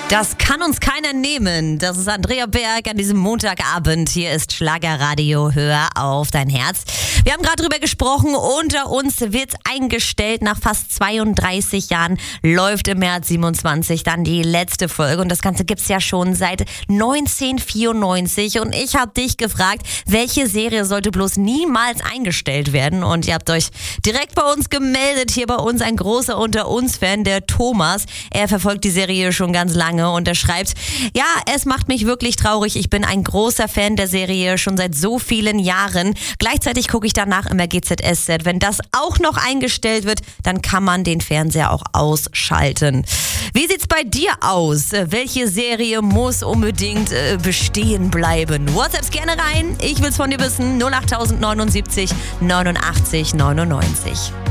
Das kann uns keiner nehmen. Das ist Andrea Berg an diesem Montagabend. Hier ist Schlagerradio. Hör auf dein Herz. Wir haben gerade drüber gesprochen. Unter uns wird eingestellt. Nach fast 32 Jahren läuft im März 27 dann die letzte Folge. Und das Ganze gibt's ja schon seit 1994. Und ich habe dich gefragt, welche Serie sollte bloß niemals eingestellt werden? Und ihr habt euch direkt bei uns gemeldet. Hier bei uns ein großer Unter-uns-Fan, der Thomas. Er verfolgt die Serie schon ganz lange. Und er schreibt, ja, es macht mich wirklich traurig. Ich bin ein großer Fan der Serie, schon seit so vielen Jahren. Gleichzeitig gucke ich danach immer GZSZ. Wenn das auch noch eingestellt wird, dann kann man den Fernseher auch ausschalten. Wie sieht's bei dir aus? Welche Serie muss unbedingt bestehen bleiben? WhatsApps gerne rein. Ich will's von dir wissen. 08079 89 99.